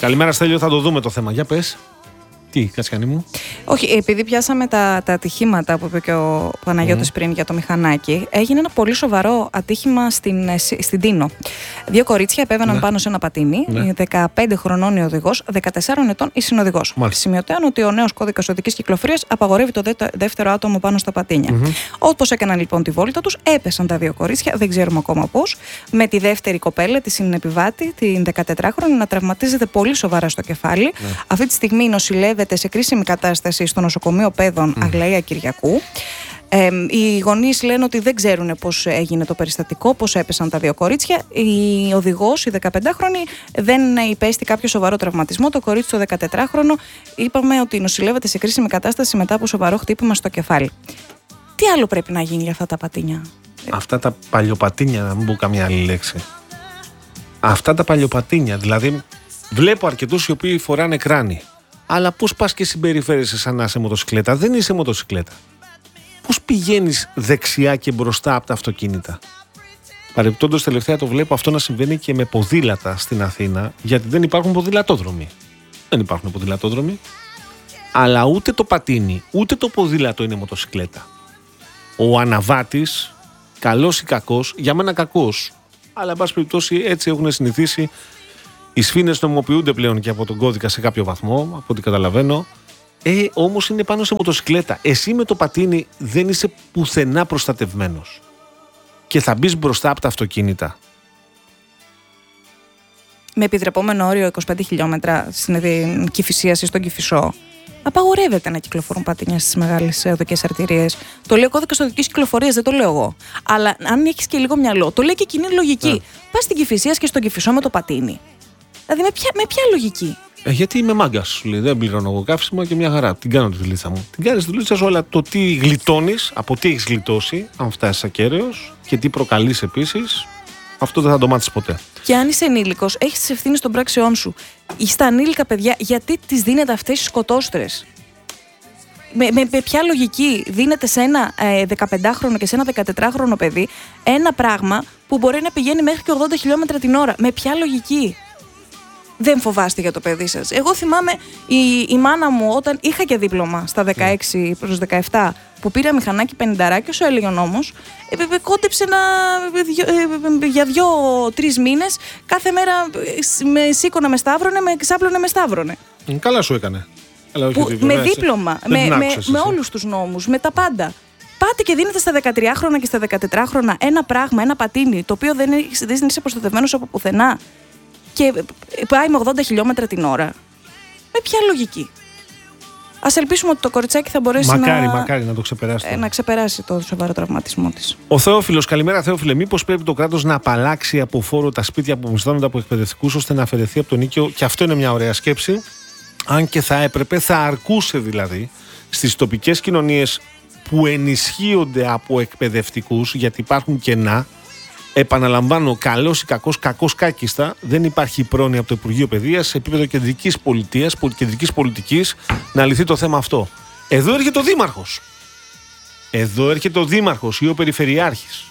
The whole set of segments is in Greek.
Καλημέρα Στέλιο, θα το δούμε το θέμα. Για πες. Τι, Κατσιανή μου? Όχι, επειδή πιάσαμε τα ατυχήματα που είπε και ο Παναγιώτης πριν για το μηχανάκι, έγινε ένα πολύ σοβαρό ατύχημα στην Τίνο. 2 κορίτσια επέβαιναν πάνω σε ένα πατίνι, 15 χρονών η οδηγός, 14 ετών η συνοδηγός. Σημειωτέων ότι ο νέος κώδικας οδικής κυκλοφορίας απαγορεύει το δεύτερο άτομο πάνω στα πατίνια. Όπως έκαναν λοιπόν τη βόλτα τους, έπεσαν τα 2 κορίτσια, δεν ξέρουμε ακόμα πώς, με τη δεύτερη κοπέλα, τη συνεπιβάτη, την 14χρονη, να τραυματίζεται πολύ σοβαρά στο κεφάλι. Αυτή τη στιγμή νοσηλεύεται σε κρίσιμη κατάσταση στο νοσοκομείο Πέδων Αγλαία Κυριακού. Οι γονείς λένε ότι δεν ξέρουν πώς έγινε το περιστατικό, πώς έπεσαν τα 2 κορίτσια. Η οδηγός, η 15χρονη, δεν υπέστη κάποιο σοβαρό τραυματισμό. Το κορίτσι το 14χρονο είπαμε ότι νοσηλεύεται σε κρίσιμη κατάσταση μετά από σοβαρό χτύπημα στο κεφάλι. Τι άλλο πρέπει να γίνει για αυτά τα πατίνια? Αυτά τα παλιοπατίνια, να μην πω καμία άλλη λέξη. Αυτά τα παλιοπατίνια, δηλαδή βλέπω αρκετούς οι οποίοι φοράνε κράνη. Αλλά πώς πας και συμπεριφέρεσαι σαν να είσαι μοτοσυκλέτα? Δεν είσαι μοτοσυκλέτα. Πώς πηγαίνεις δεξιά και μπροστά από τα αυτοκίνητα? Παρεπτόντως τελευταία το βλέπω αυτό να συμβαίνει και με ποδήλατα στην Αθήνα, γιατί δεν υπάρχουν ποδηλατόδρομοι. Δεν υπάρχουν ποδηλατόδρομοι. Αλλά ούτε το πατίνι, ούτε το ποδήλατο είναι μοτοσυκλέτα. Ο αναβάτης, καλός ή κακός, για μένα κακός, αλλά εν πάση περιπτώσει έτσι έχουν συνηθίσει. Οι σφήνες νομιμοποιούνται πλέον και από τον κώδικα σε κάποιο βαθμό, από ό,τι καταλαβαίνω. Όμως είναι πάνω σε μοτοσυκλέτα. Εσύ με το πατίνι δεν είσαι πουθενά προστατευμένος. Και θα μπεις μπροστά από τα αυτοκίνητα. Με επιτρεπόμενο όριο 25 χιλιόμετρα στην Κηφισία ή στον Κηφισό, απαγορεύεται να κυκλοφορούν πατίνια στις μεγάλες οδικές αρτηρίες. Το λέει ο κώδικας οδικής κυκλοφορίας, δεν το λέω εγώ. Αλλά αν έχεις και λίγο μυαλό, το λέει και κοινή λογική. Πας στην Κηφισία και στον Κηφισό με το πατίνι. Δηλαδή με ποια λογική? Γιατί είμαι μάγκας, σου λέει. Δεν πληρώνω εγώ καύσιμα και μια χαρά. Την κάνω τη δουλίτσα μου. Την κάνεις τη δουλίτσα σου, αλλά το τι γλιτώνεις, από τι έχεις γλιτώσει, αν φτάσεις ακέραιος και τι προκαλείς επίσης, αυτό δεν θα το μάθεις ποτέ. Και αν είσαι ενήλικος, έχεις τις ευθύνες των πράξεών σου. Στα ανήλικα παιδιά, γιατί τις δίνετε αυτές τις σκοτώστρες? Με ποια λογική δίνεται σε ένα 15χρονο και σε ένα 14χρονο παιδί ένα πράγμα που μπορεί να πηγαίνει μέχρι και 80 χιλιόμετρα την ώρα? Με ποια λογική? Δεν φοβάστε για το παιδί σας? Εγώ θυμάμαι η μάνα μου, όταν είχα και δίπλωμα στα 16 προς 17, που πήρα μηχανάκι 50, όσο έλεγε ο νόμος, κόντεψε για 2-3 μήνες κάθε μέρα με σήκωνα με σταύρωνε, με ξάπλωνε με σταύρωνε. Καλά σου έκανε. Με δίπλωμα, με όλους τους νόμους, με τα πάντα. Πάτε και δίνετε στα 13χρονα και στα 14χρονα ένα πράγμα, ένα πατίνι, το οποίο δεν είσαι προστατευμένος από πουθενά και πάει με 80 χιλιόμετρα την ώρα. Με ποια λογική? Ας ελπίσουμε ότι το κοριτσάκι θα μπορέσει μακάρι να το ξεπεράσει. Να ξεπεράσει το σοβαρό τραυματισμό της. Ο Θεόφιλος, καλημέρα Θεόφιλε. Μήπως πρέπει το κράτος να απαλλάξει από φόρο τα σπίτια που μισθώνονται από εκπαιδευτικούς ώστε να αφαιρεθεί από το νίκαιο? Και αυτό είναι μια ωραία σκέψη. Αν και θα έπρεπε, θα αρκούσε δηλαδή στις τοπικές κοινωνίες που ενισχύονται από εκπαιδευτικούς, γιατί υπάρχουν κενά. Επαναλαμβάνω, καλός ή κακός κάκιστα, δεν υπάρχει πρόνοια από το Υπουργείο Παιδείας σε επίπεδο κεντρικής πολιτείας, κεντρικής πολιτικής, να λυθεί το θέμα αυτό. Εδώ έρχεται ο Δήμαρχος. Εδώ έρχεται ο Δήμαρχος ή ο Περιφερειάρχης.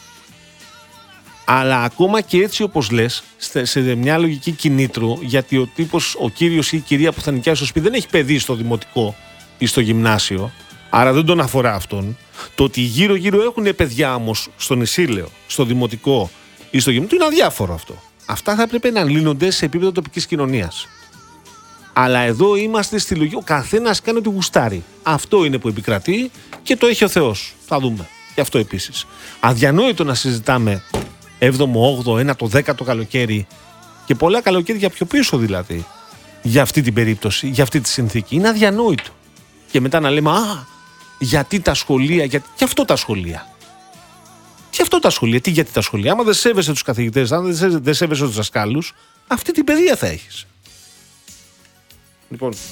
Αλλά ακόμα και έτσι, όπως λες, σε μια λογική κινήτρου, γιατί ο τύπος, ο κύριος ή η κυρία που θα νοικιάσει το σπίτι δεν έχει παιδί στο δημοτικό ή στο γυμνάσιο, άρα δεν τον αφορά αυτόν. Το ότι γύρω-γύρω έχουν παιδιά όμως στο νησίλαιο, στο δημοτικό ή στο γυμνάσιο, είναι αδιάφορο αυτό. Αυτά θα έπρεπε να λύνονται σε επίπεδο τοπικής κοινωνίας. Αλλά εδώ είμαστε στη λογική, ο καθένας κάνει ό,τι γουστάρει. Αυτό είναι που επικρατεί και το έχει ο Θεός. Θα δούμε. Και αυτό επίσης. Αδιανόητο να συζητάμε 7ο, 8ο, 9ο, 10ο καλοκαίρι και πολλά καλοκαίρια πιο πίσω δηλαδή για αυτή την περίπτωση, για αυτή τη συνθήκη. Είναι αδιανόητο. Και μετά να λέμε, γιατί τα σχολεία, και αυτό τα σχολεία. Και αυτό τα σχολεία. Τι γιατί τα σχολεία? Άμα δεν σέβεσαι τους καθηγητές, αν δεν σέβεσαι τους δασκάλους, αυτή την παιδεία θα έχεις. Λοιπόν.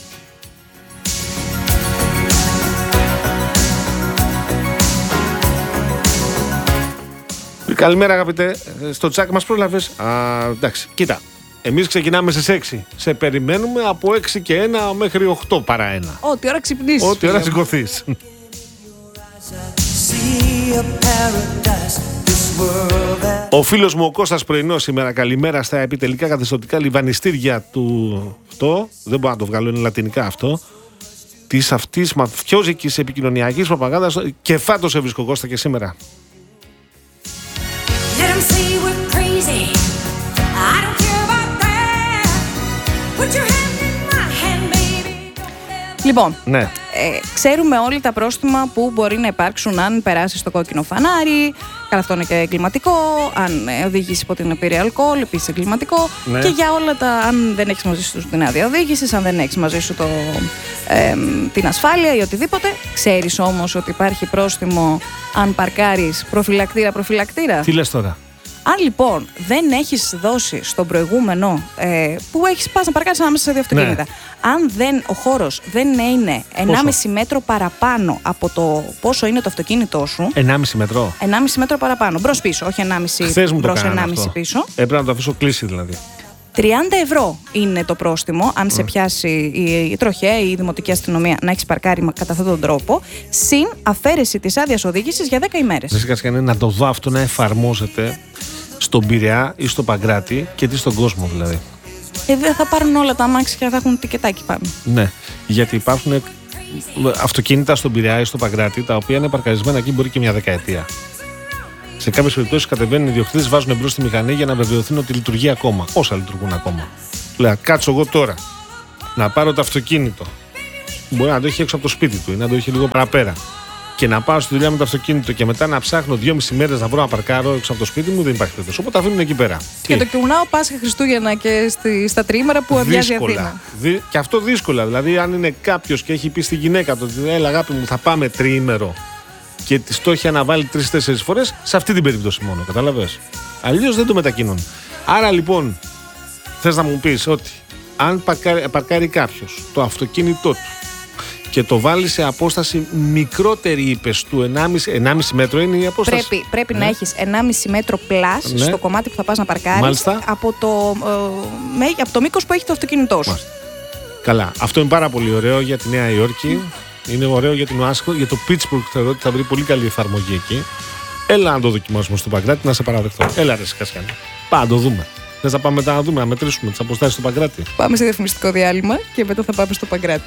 Καλημέρα αγαπητέ. Στο τσάκ μας πρόλαβες? Εντάξει, κοίτα. Εμείς ξεκινάμε στις 6. Σε περιμένουμε από 6 και 1 μέχρι 8 παρά 1. Ό,τι ώρα ξυπνήσεις. Ό,τι ώρα σηκωθείς. Ο φίλος μου ο Κώστας Πρωινός σήμερα, καλημέρα στα επιτελικά καθεστωτικά λιβανιστήρια του. Αυτό, δεν μπορώ να το βγάλω, είναι λατινικά αυτό. Της αυτής μαφιόζικης επικοινωνιακής προπαγάνδας. Και φάτος έβρισκο Κώστα και σήμερα. Λοιπόν, ναι. Ξέρουμε όλοι τα πρόστιμα που μπορεί να υπάρξουν αν περάσει στο κόκκινο φανάρι. Καλά, αυτό είναι και εγκληματικό. Αν οδηγήσει υπό την επίρρεια αλκοόλ, επίσης εγκληματικό. Ναι. Και για όλα τα. Αν δεν έχεις μαζί σου την άδεια οδήγησης, αν δεν έχεις μαζί σου την ασφάλεια ή οτιδήποτε. Ξέρεις όμως ότι υπάρχει πρόστιμο αν παρκάρεις προφυλακτήρα. Τι λες τώρα? Αν λοιπόν δεν έχεις δώσει στον προηγούμενο που πας να παρκάρεις ανάμεσα σε δύο αυτοκίνητα, αν ο χώρος δεν είναι 1,5 μέτρο παραπάνω από το πόσο είναι το αυτοκίνητό σου. 1,5 μέτρο. 1,5 μέτρο παραπάνω. Μπρος πίσω, όχι 1,5 μπρος, 1,5 πίσω. Πρέπει να το αφήσω κλείσει δηλαδή. 30 ευρώ είναι το πρόστιμο, αν σε πιάσει η τροχέα ή η δημοτική αστυνομία να έχεις παρκάρει κατά αυτόν τον τρόπο, συν αφαίρεση της άδειας οδήγησης για 10 ημέρες. Δεν σηκάς να το δω αυτό να εφαρμόζεται στον Πειραιά ή στο Παγκράτη και τι στον κόσμο δηλαδή. Δεν θα πάρουν όλα τα αμάξια και θα έχουν τικετάκι πάνω. Ναι, γιατί υπάρχουν αυτοκίνητα στον Πειραιά ή στο Παγκράτη τα οποία είναι παρκαρισμένα εκεί μπορεί και μια δεκαετία. Σε κάποιες περιπτώσεις κατεβαίνουν οι ιδιοκτήτες, βάζουν μπρος στη μηχανή για να βεβαιωθούν ότι λειτουργεί ακόμα. Όσα λειτουργούν ακόμα. Λέω, κάτσω εγώ τώρα να πάρω το αυτοκίνητο. Μπορεί να το έχει έξω από το σπίτι του ή να το έχει λίγο παραπέρα. Και να πάω στη δουλειά με το αυτοκίνητο και μετά να ψάχνω 2,5 μέρες να βρω να παρκάρω έξω από το σπίτι μου, δεν υπάρχει περίπτωση. Οπότε αφήνουν εκεί πέρα. Και το κουνάω Πάσχα, Χριστούγεννα και στα τριήμερα που αδειάζει η Αθήνα. Και αυτό δύσκολα. Δηλαδή, αν είναι κάποιος και έχει πει στη γυναίκα του ότι έλα αγάπη μου, θα πάμε τριήμερο και τη το έχει αναβάλει 3-4 φορές, σε αυτή την περίπτωση μόνο. Κατάλαβες. Αλλιώς δεν το μετακινούν. Άρα λοιπόν, θες να μου πεις ότι αν παρκάρει κάποιος το αυτοκίνητό του και το βάλει σε απόσταση μικρότερη, είπες, του 1,5 μέτρο είναι η απόσταση. Πρέπει να έχεις 1,5 μέτρο πλάς στο κομμάτι που θα πας να παρκάρεις από το μήκος που έχει το αυτοκίνητό σου. Μάλιστα. Καλά. Αυτό είναι πάρα πολύ ωραίο για τη Νέα Υόρκη. Είναι ωραίο για την Ουάσχο. Για το Pittsburgh θεωρώ ότι θα βρει πολύ καλή εφαρμογή εκεί. Έλα να το δοκιμάσουμε στο Παγκράτη να σε παραδεχτώ. Έλα ρε Κασιάνη. Πάμε να το δούμε. Θες να πάμε μετά να δούμε, να μετρήσουμε τις αποστάσεις στο Παγκράτη? Πάμε σε διαφημιστικό διάλειμμα και μετά θα πάμε στο Παγκράτη.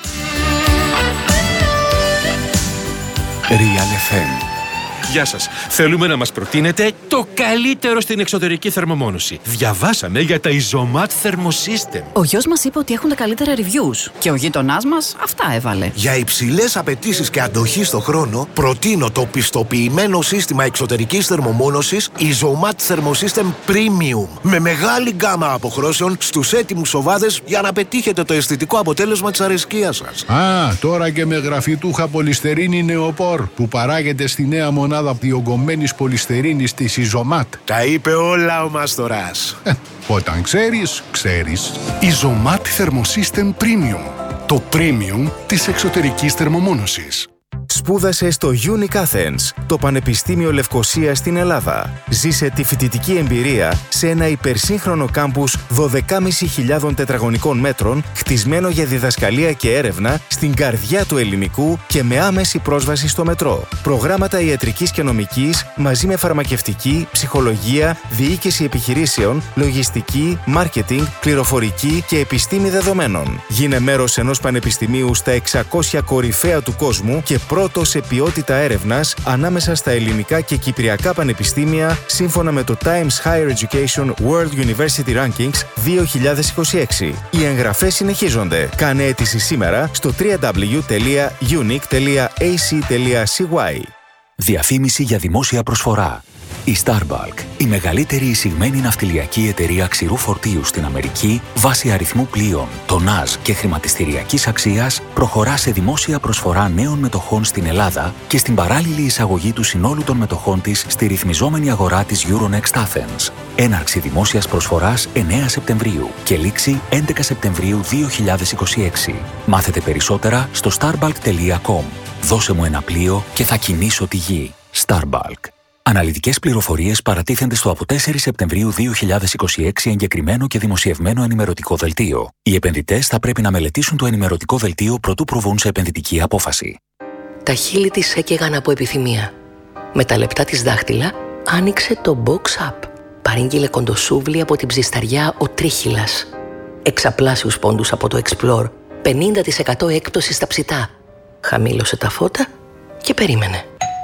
Real FM. Γεια σας. Θέλουμε να μας προτείνετε το καλύτερο στην εξωτερική θερμομόνωση. Διαβάσαμε για τα Isomat Thermosystem. Ο γιος μας είπε ότι έχουν τα καλύτερα reviews και ο γείτονάς μας αυτά έβαλε. Για υψηλές απαιτήσεις και αντοχή στο χρόνο, προτείνω το πιστοποιημένο σύστημα εξωτερικής θερμομόνωσης Isomat Thermosystem Premium. Με μεγάλη γκάμα αποχρώσεων στους έτοιμους σοβάδες για να πετύχετε το αισθητικό αποτέλεσμα της αρεσκίας σας. Τώρα και με γραφιτούχα πολυστερίνη νεοπόρ που παράγεται στη νέα μονάδα διογκωμένης πολυστερίνης της Isomat. Τα είπε όλα ο Μάστορας. Όταν ξέρεις, ξέρεις. Isomat Thermosystem Premium. Το premium της εξωτερικής θερμομόνωσης. Σπούδασε στο Unique Athens, το Πανεπιστήμιο Λευκωσίας στην Ελλάδα. Ζήσε τη φοιτητική εμπειρία σε ένα υπερσύγχρονο κάμπους 12.500 τετραγωνικών μέτρων, χτισμένο για διδασκαλία και έρευνα στην καρδιά του ελληνικού και με άμεση πρόσβαση στο μετρό. Προγράμματα ιατρικής και νομικής, μαζί με φαρμακευτική, ψυχολογία, διοίκηση επιχειρήσεων, λογιστική, μάρκετινγκ, πληροφορική και επιστήμη δεδομένων. Γίνε μέρος ενός πανεπιστημίου στα 600 κορυφαία του κόσμου και πρώτο σε ποιότητα έρευνας ανάμεσα στα ελληνικά και κυπριακά πανεπιστήμια σύμφωνα με το Times Higher Education World University Rankings 2026. Οι εγγραφές συνεχίζονται. Κάνε αίτηση σήμερα στο www.unique.ac.cy. Διαφήμιση για δημόσια προσφορά. Η Starbulk, η μεγαλύτερη εισηγμένη ναυτιλιακή εταιρεία ξηρού φορτίου στην Αμερική, βάσει αριθμού πλοίων, τονάζ και χρηματιστηριακής αξίας, προχωρά σε δημόσια προσφορά νέων μετοχών στην Ελλάδα και στην παράλληλη εισαγωγή του συνόλου των μετοχών της στη ρυθμιζόμενη αγορά της Euronext Athens. Έναρξη δημόσιας προσφοράς 9 Σεπτεμβρίου και λήξη 11 Σεπτεμβρίου 2026. Μάθετε περισσότερα στο starbulk.com. Δώσε μου ένα πλοίο και θα κινήσω τη γη. Starbulk. Αναλυτικές πληροφορίες παρατίθενται στο από 4 Σεπτεμβρίου 2026 εγκεκριμένο και δημοσιευμένο ενημερωτικό δελτίο. Οι επενδυτές θα πρέπει να μελετήσουν το ενημερωτικό δελτίο προτού προβούν σε επενδυτική απόφαση. Τα χείλη της έκαιγαν από επιθυμία. Με τα λεπτά της δάχτυλα άνοιξε το Box Up. Παρήγγειλε κοντοσούβλι από την ψισταριά ο Τρίχυλας. Εξαπλάσιους πόντους από το Explore. 50% έκπτωση στα ψητά. Χαμήλωσε τα φώτα και περίμενε.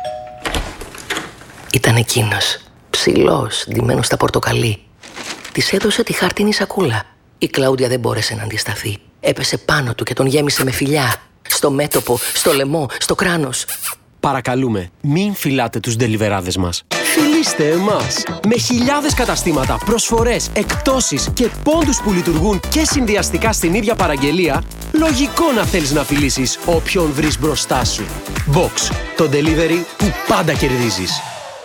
Ήταν εκείνος, ψηλός, ντυμένος στα πορτοκαλί. Της έδωσε τη χάρτινη σακούλα. Η Κλάουντια δεν μπόρεσε να αντισταθεί. Έπεσε πάνω του και τον γέμισε με φιλιά. Στο μέτωπο, στο λαιμό, στο κράνος. Παρακαλούμε, μην φυλάτε τους ντελιβεράδες μας. Φιλήστε εμάς! Με χιλιάδες καταστήματα, προσφορές, εκπτώσεις και πόντους που λειτουργούν και συνδυαστικά στην ίδια παραγγελία, λογικό να θέλεις να φιλήσεις όποιον βρεις μπροστά σου. Box, το delivery που πάντα κερδίζεις.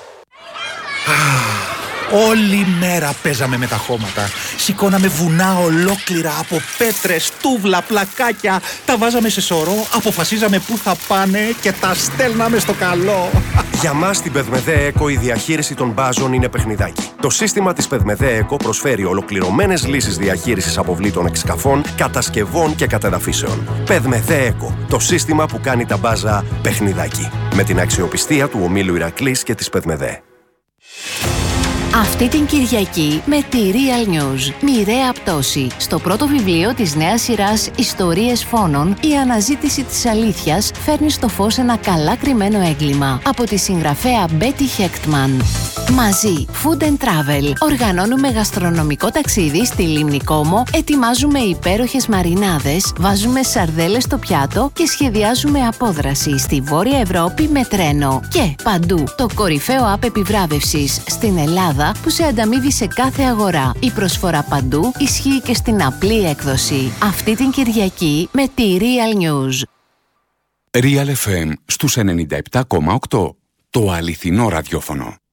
Όλη μέρα παίζαμε με τα χώματα. Σηκώναμε βουνά ολόκληρα από πέτρες, τούβλα, πλακάκια. Τα βάζαμε σε σωρό, αποφασίζαμε πού θα πάνε και τα στέλναμε στο καλό. Για μας στην Πεδμεδέ Eco η διαχείριση των μπάζων είναι παιχνιδάκι. Το σύστημα της Πεδμεδέ Eco προσφέρει ολοκληρωμένες λύσεις διαχείρισης αποβλήτων εξκαφών, κατασκευών και κατεδαφίσεων. Πεδμεδέ Eco, το σύστημα που κάνει τα μπάζα παιχνιδάκι. Με την αξιοπιστία του ομίλου Ηρακλής και της Πεδμεδέ. Αυτή την Κυριακή με τη Real News. Μοιραία πτώση. Στο πρώτο βιβλίο της νέας σειράς Ιστορίες Φόνων, η αναζήτηση της αλήθειας φέρνει στο φως ένα καλά κρυμμένο έγκλημα. Από τη συγγραφέα Betty Hechtman. Μαζί, Food and Travel. Οργανώνουμε γαστρονομικό ταξίδι στη Λίμνη Κόμο, ετοιμάζουμε υπέροχες μαρινάδες, βάζουμε σαρδέλες στο πιάτο και σχεδιάζουμε απόδραση στη Βόρεια Ευρώπη με τρένο. Και παντού, το κορυφαίο app επιβράβευσης στην Ελλάδα που σε ανταμείβει σε κάθε αγορά. Η προσφορά παντού ισχύει και στην απλή έκδοση. Αυτή την Κυριακή με τη Real News. Real FM στους 97,8. Το αληθινό ραδιόφωνο.